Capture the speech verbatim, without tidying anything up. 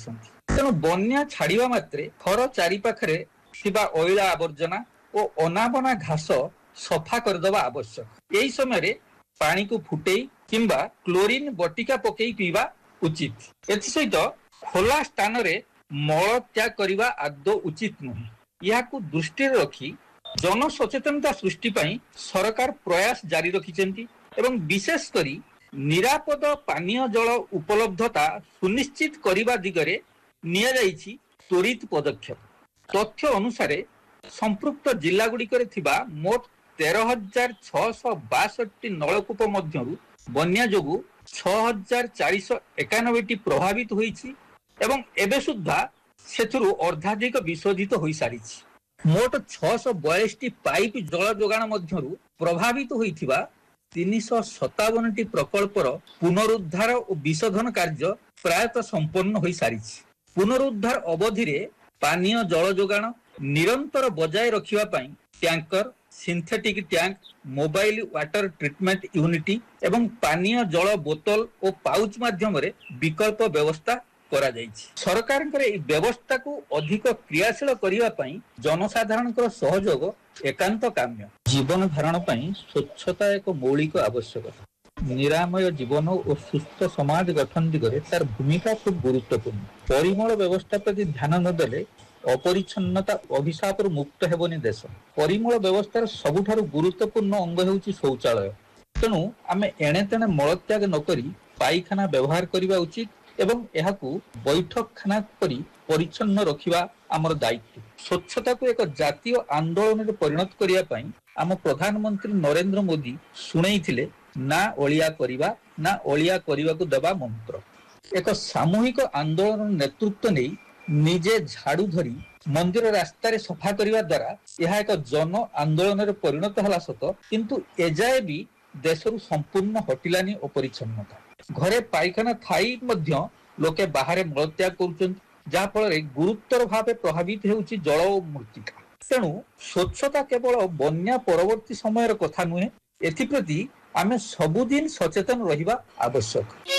ଆସୁଛନ୍ତି। ତେଣୁ ବନ୍ୟା ଛାଡ଼ିବା ମାତ୍ରେ ଘର ଚାରିପାଖରେ ଥିବା ଅଇଳା ଆବର୍ଜନା ଓ ଅନାବନା ଘାସ ସଫା କରିଦେବା ଆବଶ୍ୟକ। ଏହି ସମୟରେ ପାଣିକୁ ଫୁଟେଇ କିମ୍ବା କ୍ଲୋରିନ ବଟିକା ପକେଇ ପିଇବା ଉଚିତ। ଏଥିସହିତ ଖୋଲା ସ୍ଥାନରେ ମଳ ତ୍ୟାଗ କରିବା ଆଦୌ ଉଚିତ ନୁହେଁ। ଏହାକୁ ଦୃଷ୍ଟିରେ ରଖି ଜନସଚେତନତା ସୃଷ୍ଟି ପାଇଁ ସରକାର ପ୍ରୟାସ ଜାରି ରଖିଛନ୍ତି ଏବଂ ବିଶେଷ କରି ନିରାପଦ ପାନୀୟ ଜଳ ଉପଲବ୍ଧତା ସୁନିଶ୍ଚିତ କରିବା ଦିଗରେ ନିଆଯାଇଛି ତ୍ୱରିତ ପଦକ୍ଷେପ। ତଥ୍ୟ ଅନୁସାରେ ସମ୍ପୃକ୍ତ ଜିଲ୍ଲାଗୁଡ଼ିକରେ ଥିବା ମୋଟ ତେର ହଜାର ଛଅଶହ ବାଷଠି ନଳକୂପ ମଧ୍ୟରୁ ବନ୍ୟା ଯୋଗୁଁ ଛଅ ହଜାର ଚାରିଶହ ଏକାନବେଟି ପ୍ରଭାବିତ ହୋଇଛି ଏବଂ ଏବେ ସୁଦ୍ଧା ସେଥିରୁ ଅର୍ଦ୍ଧାଧିକ ବିଶୋଧିତ ହୋଇସାରିଛି। ମୋଟ ଛଅଶହ ବୟାଳିଶଟି ପାଇପ୍ ଜଳ ଯୋଗାଣ ମଧ୍ୟରୁ ପ୍ରଭାବିତ ହୋଇଥିବା ତିନିଶହ ସତାବନଟି ପ୍ରକଳ୍ପର ପୁନରୁଦ୍ଧାର ଓ ବିଶୋଧନ କାର୍ଯ୍ୟ ପ୍ରାୟତଃ ସମ୍ପନ୍ନ ହୋଇସାରିଛି। ପୁନରୁଦ୍ଧାର ଅବଧିରେ ପାନୀୟ ଜଳ ଯୋଗାଣ ନିରନ୍ତର ବଜାୟ ରଖିବା ପାଇଁ tanker, synthetic tank, mobile water treatment unit ଏବଂ ପାନୀୟ ଜଳ ବୋତଲ ଓ ପାଉଚ୍ ମାଧ୍ୟମରେ ବିକଳ୍ପ ବ୍ୟବସ୍ଥା କରାଯାଇଛି। ସରକାରଙ୍କର ଏହି ବ୍ୟବସ୍ଥାକୁ ଅଧିକ କ୍ରିୟାଶୀଳ କରିବା ପାଇଁ ଜନସାଧାରଣଙ୍କର ସହଯୋଗ ଏକାନ୍ତ କାମ୍ୟ। ଜୀବନ ଧାରଣ ପାଇଁ ସ୍ୱଚ୍ଛତା ଏକ ମୌଳିକ ଆବଶ୍ୟକତା। ନିରାମୟ ଜୀବନ ଓ ସୁସ୍ଥ ସମାଜ ଗଠନ ଦିଗରେ ତାର ଭୂମିକା ଖୁବ ଗୁରୁତ୍ୱପୂର୍ଣ୍ଣ। ପରିମଳ ବ୍ୟବସ୍ଥା ପ୍ରତି ଧ୍ୟାନ ନଦେଲେ ଅପରିଚ୍ଛନ୍ନତା ଅଭିଶାପରୁ ମୁକ୍ତ ହେବନି ଦେଶ। ପରିମଳ ବ୍ୟବସ୍ଥାର ସବୁଠାରୁ ଗୁରୁତ୍ୱପୂର୍ଣ୍ଣ ଅଙ୍ଗ ହେଉଛି ଶୌଚାଳୟ। ତେଣୁ ଆମେ ଏଣେ ତେଣେ ମଳତ୍ୟାଗ ନକରି ପାଇଖାନା ବ୍ୟବହାର କରିବା ଉଚିତ ଏବଂ ଏହାକୁ ବୈଠକଖାନା କରି ପରିଚ୍ଛନ୍ନ ରଖିବା ଆମର ଦାୟିତ୍ୱ। ସ୍ୱଚ୍ଛତାକୁ ଏକ ଜାତୀୟ ଆନ୍ଦୋଳନରେ ପରିଣତ କରିବା ପାଇଁ ଆମ ପ୍ରଧାନମନ୍ତ୍ରୀ ନରେନ୍ଦ୍ର ମୋଦି ଶୁଣେଇଥିଲେ ନା ଅଳିଆ କରିବା ନା ଅଳିଆ କରିବାକୁ ଦେବା ମନ୍ତ୍ର। ଏକ ସାମୂହିକ ଆନ୍ଦୋଳନର ନେତୃତ୍ୱ ନେଇ ନିଜେ ଝାଡୁ ଧରି ମନ୍ଦିର ରାସ୍ତାରେ ସଫା କରିବା ଦ୍ୱାରା ଏହା ଏକ ଜନ ଆନ୍ଦୋଳନରେ ପରିଣତ ହେଲା ସତ, କିନ୍ତୁ ଏଯାଏ ବି ଦେଶରୁ ସମ୍ପୂର୍ଣ୍ଣ ହଟିଲାନି ଅପରିଚ୍ଛନ୍ନତା। ଘରେ ପାଇଖାନା ଥାଇ ମଧ୍ୟ ଲୋକେ ବାହାରେ ମଳତ୍ୟାଗ କରୁଛନ୍ତି, ଯାହା ଫଳରେ ଗୁରୁତର ଭାବେ ପ୍ରଭାବିତ ହେଉଛି ଜଳ ଓ ମୃତ୍ତିକା। ତେଣୁ ସ୍ୱଚ୍ଛତା କେବଳ ବନ୍ୟା ପରବର୍ତ୍ତୀ ସମୟର କଥା ନୁହେଁ, ଏଥିପ୍ରତି ଆମେ ସବୁଦିନ ସଚେତନ ରହିବା ଆବଶ୍ୟକ।